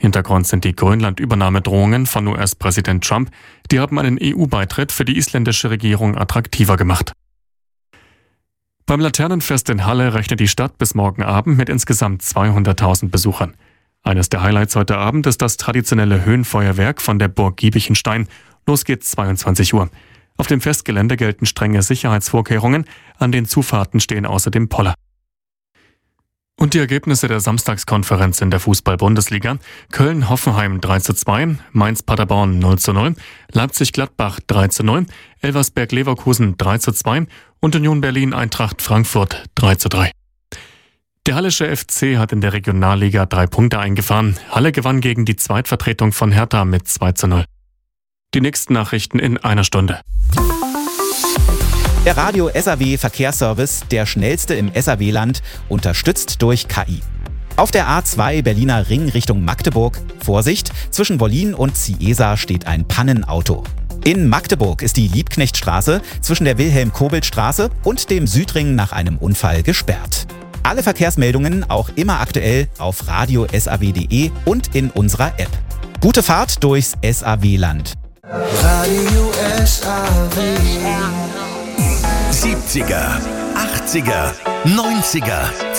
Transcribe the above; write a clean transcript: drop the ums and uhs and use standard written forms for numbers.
Hintergrund sind die Grönland-Übernahmedrohungen von US-Präsident Trump. Die haben einen EU-Beitritt für die isländische Regierung attraktiver gemacht. Beim Laternenfest in Halle rechnet die Stadt bis morgen Abend mit insgesamt 200.000 Besuchern. Eines der Highlights heute Abend ist das traditionelle Höhenfeuerwerk von der Burg Giebichenstein. Los geht's 22 Uhr. Auf dem Festgelände gelten strenge Sicherheitsvorkehrungen. An den Zufahrten stehen außerdem Poller. Und die Ergebnisse der Samstagskonferenz in der Fußball-Bundesliga: Köln-Hoffenheim 3:2, Mainz-Paderborn 0:0, Leipzig-Gladbach 3:0, Elversberg-Leverkusen 3:2 und Union Berlin-Eintracht Frankfurt 3:3. Der Hallische FC hat in der Regionalliga 3 Punkte eingefahren. Halle gewann gegen die Zweitvertretung von Hertha mit 2:0. Die nächsten Nachrichten in einer Stunde. Der Radio SAW Verkehrsservice, der schnellste im SAW-Land, unterstützt durch KI. Auf der A2 Berliner Ring Richtung Magdeburg, Vorsicht, zwischen Wollin und Ciesa steht ein Pannenauto. In Magdeburg ist die Liebknechtstraße zwischen der Wilhelm-Kobelt-Straße und dem Südring nach einem Unfall gesperrt. Alle Verkehrsmeldungen auch immer aktuell auf radio-saw.de und in unserer App. Gute Fahrt durchs SAW-Land. Radio SAW. 70er, 80er, 90er,